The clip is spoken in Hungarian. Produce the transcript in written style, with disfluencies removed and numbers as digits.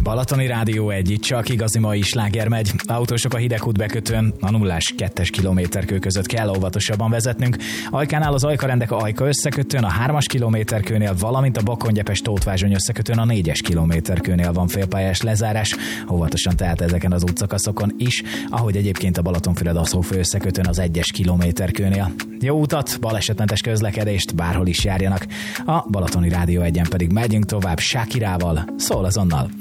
Balatoni Rádió 1, itt csak igazi mai sláger megy. Autósok a Hidegkút bekötőn, a 0-2-es kilométerkő között kell óvatosabban vezetnünk. Ajkánál az Ajka-rendek a Ajka összekötőn, a 3-as kilométerkőnél, valamint a Bakony-Gyepes-Tóthvázsony összekötőn a 4-es kilométerkőnél van félpályás lezárás. Óvatosan tehát ezeken az útszakaszokon is, ahogy egyébként a Balatonfüred-Aszófő összekötőn az 1-es kilométerkőnél. Jó utat, balesetmentes közlekedést, bárhol is járjanak. A Balatoni Rádió 1-en pedig megyünk tovább Shakirával, szól azonnal.